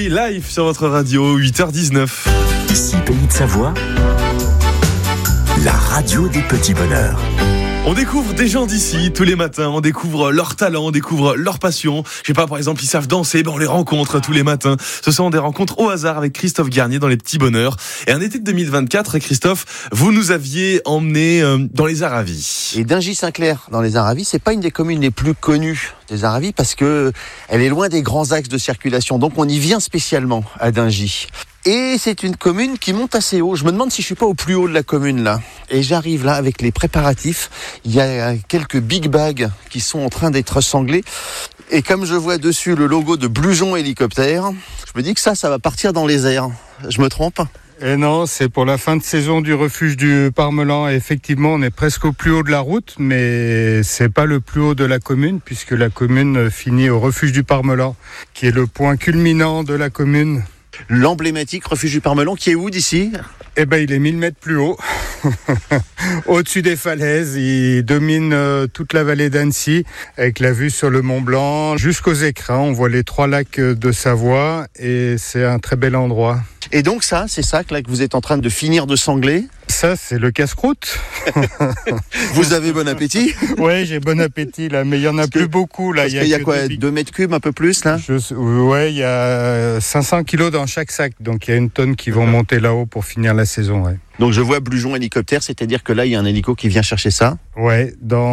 Story live sur votre radio, 8h19. Ici Pays de Savoie, la radio des petits bonheurs. On découvre des gens d'ici tous les matins, on découvre leur talent, on découvre leur passion. Je sais pas, par exemple, ils savent danser, on les rencontre tous les matins. Ce sont des rencontres au hasard avec Christophe Garnier dans les petits bonheurs. Et un été de 2024, Christophe, vous nous aviez emmené dans les Aravis. Et Dingy-Saint-Clair, dans les Aravis, c'est pas une des communes les plus connues des Aravis parce que elle est loin des grands axes de circulation. Donc on y vient spécialement à Dingy. Et c'est une commune qui monte assez haut. Je me demande si je suis pas au plus haut de la commune là. Et j'arrive là avec les préparatifs. Il y a quelques big bags qui sont en train d'être sanglés. Et comme je vois dessus le logo de Blujon Hélicoptère, je me dis que ça va partir dans les airs. Je me trompe ? Et non, c'est pour la fin de saison du refuge du Parmelan. Et effectivement, on est presque au plus haut de la route, mais c'est pas le plus haut de la commune, puisque la commune finit au refuge du Parmelan, qui est le point culminant de la commune. L'emblématique refuge du Parmelan qui est où d'ici ? Eh ben, il est 1000 mètres plus haut, au-dessus des falaises. Il domine toute la vallée d'Annecy, avec la vue sur le Mont Blanc jusqu'aux écrins. On voit les 3 lacs de Savoie et c'est un très bel endroit. Et donc c'est ça que vous êtes en train de finir de sangler ? Ça, c'est le casse-croûte. Vous avez bon appétit ? Oui, j'ai bon appétit, là, mais il n'y en a plus beaucoup. Là. Parce qu'il y a quoi, 2 mètres cubes, un peu plus, là ? Ouais, il y a 500 kilos dans chaque sac, donc il y a une tonne qui vont monter là-haut pour finir la saison, ouais. Donc je vois Blujon Hélicoptère, c'est-à-dire que là, il y a un hélico qui vient chercher ça ? Ouais,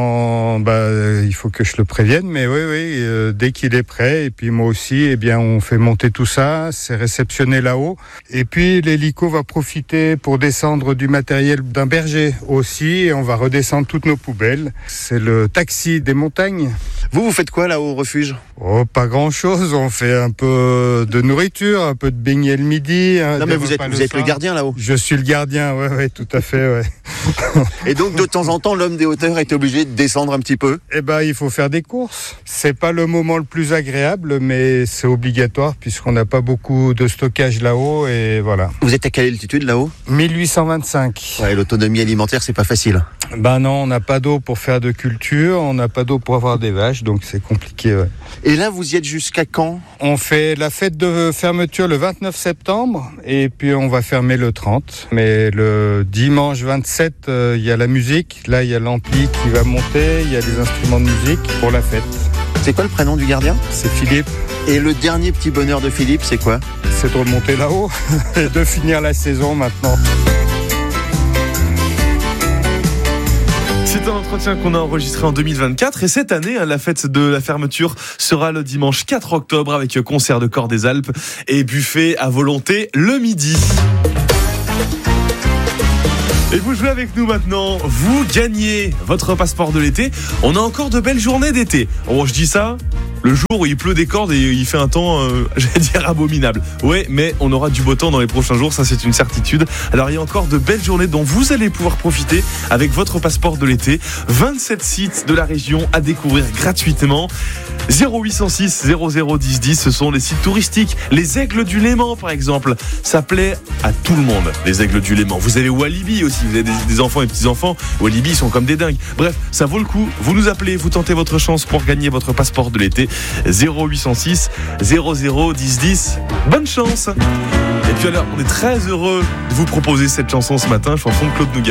il faut que je le prévienne, mais oui, dès qu'il est prêt, et puis moi aussi, on fait monter tout ça, c'est réceptionné là-haut, et puis l'hélico va profiter pour descendre du matériel d'un berger aussi, et on va redescendre toutes nos poubelles. C'est le taxi des montagnes. Vous faites quoi là-haut au refuge ? Oh, pas grand-chose, on fait un peu de nourriture, un peu de beignets le midi. Non mais vous êtes le gardien là-haut ? Je suis le gardien, ouais, tout à fait, ouais. Et donc de temps en temps, l'homme des hauteurs est obligé de descendre un petit peu ? Il faut faire des courses. C'est pas le moment le plus agréable, mais c'est obligatoire puisqu'on n'a pas beaucoup de stockage là-haut et voilà. Vous êtes à quelle altitude là-haut ? 1825. Ouais, l'autonomie alimentaire, c'est pas facile. Non, on n'a pas d'eau pour faire de culture, on n'a pas d'eau pour avoir des vaches, donc c'est compliqué, ouais. Et là, vous y êtes jusqu'à quand ? On fait la fête de fermeture le 29 septembre et puis on va fermer le 30. Mais le dimanche 27, il y a la musique. Là, il y a l'ampli qui va monter, il y a des instruments de musique pour la fête. C'est quoi le prénom du gardien ? C'est Philippe. Et le dernier petit bonheur de Philippe, c'est quoi ? C'est de remonter là-haut et de finir la saison maintenant. C'est un entretien qu'on a enregistré en 2024 et cette année, la fête de la fermeture sera le dimanche 4 octobre avec concert de Corps des Alpes et buffet à volonté le midi. Et vous jouez avec nous maintenant, vous gagnez votre passeport de l'été. On a encore de belles journées d'été. Oh, je dis ça, le jour où il pleut des cordes et il fait un temps, j'allais dire abominable. Ouais, mais on aura du beau temps dans les prochains jours, ça c'est une certitude. Alors il y a encore de belles journées dont vous allez pouvoir profiter avec votre passeport de l'été. 27 sites de la région à découvrir gratuitement. 0806 00 10 10, ce sont les sites touristiques. Les Aigles du Léman par exemple, ça plaît à tout le monde, les Aigles du Léman. Vous avez Walibi aussi, vous avez des enfants et petits-enfants. Walibi, ils sont comme des dingues. Bref, ça vaut le coup, vous nous appelez, vous tentez votre chance pour gagner votre passeport de l'été. 0806 00 10 10. Bonne chance. Et puis alors, on est très heureux de vous proposer cette chanson ce matin, chanson de Claude Nougaro.